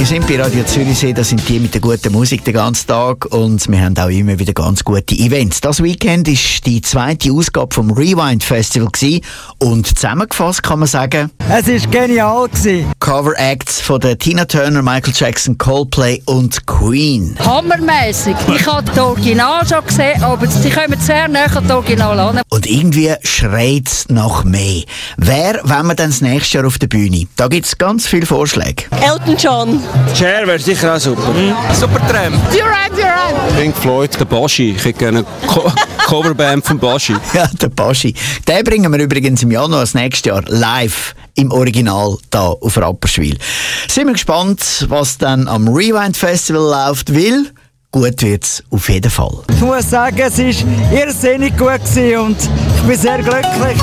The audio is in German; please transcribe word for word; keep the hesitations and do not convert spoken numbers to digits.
Wir sind bei Radio Zürichsee, das sind die mit der guten Musik den ganzen Tag und wir haben auch immer wieder ganz gute Events. Das Weekend war die zweite Ausgabe vom Rewind Festival gewesen und zusammengefasst kann man sagen, es war genial gewesen. Cover Acts von der Tina Turner, Michael Jackson, Coldplay und Queen. Hammermäßig. Ich habe das Original schon gesehen, aber sie kommen sehr nah an das Original an. Und irgendwie schreit es nach mehr. Wer wollen wir denn das nächste Jahr auf der Bühne? Da gibt es ganz viele Vorschläge. Elton John. Cher wäre sicher auch super. Mhm. Supertramp. Duran Duran. Pink Floyd. Der Baschi. Ich hätte gerne eine Co- Coverband von Baschi. Ja, der Baschi. Den bringen wir übrigens im Januar das nächste Jahr live im Original da auf Rapperswil. Sind wir gespannt, was dann am Rewind Festival läuft, weil gut wird's auf jeden Fall. Ich muss sagen, es war irrsinnig gut gewesen und ich bin sehr glücklich.